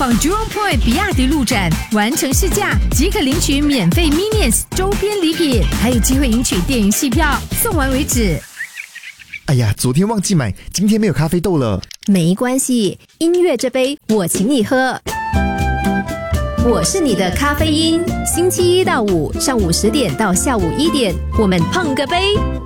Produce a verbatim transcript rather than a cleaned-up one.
往 Jurong Point 比亚迪路展，完成试驾即可领取免费 Minions 周边礼品，还有机会赢取电影戏票，送完为止。 哎呀，昨天忘记买，今天没有咖啡豆了。 没关系，音乐这杯我请你喝。我是你的咖啡因，星期一到五上午十点到下午一点，我们碰个杯。